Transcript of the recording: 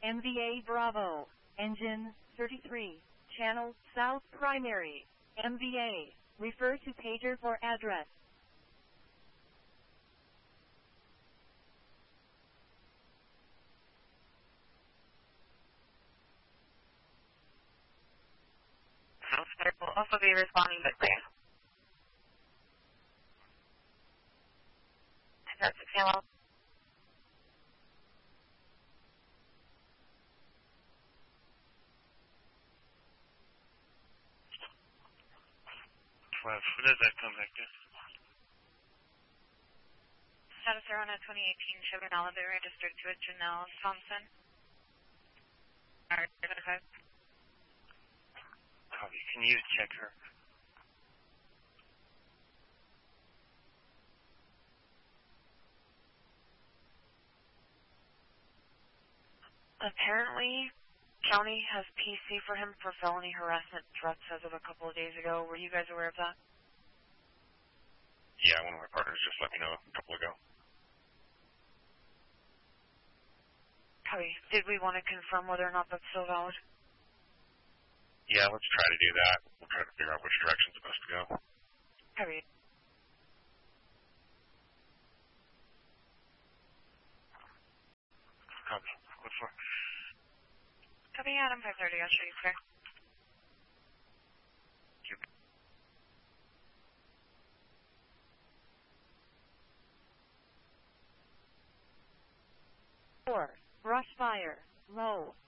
MVA Bravo, engine 33, channel south primary, MVA, refer to pager for address. Will also be responding quickly. That's a channel. Who does that come back to? Status Air on a 2018 Chevy Malibu registered to a Janelle Thompson. Copy. Can you check her? Apparently, county has PC for him for felony harassment threats as of a couple of days ago. Were you guys aware of that? Yeah, one of my partners just let me know a couple ago. Copy. Did we want to confirm whether or not that's still valid? Yeah, let's try to do that. We'll try to figure out which direction's the best to go. Copy. Copy. What for? Copy, Adam 530. I'll show you clear. Four, brush fire, low.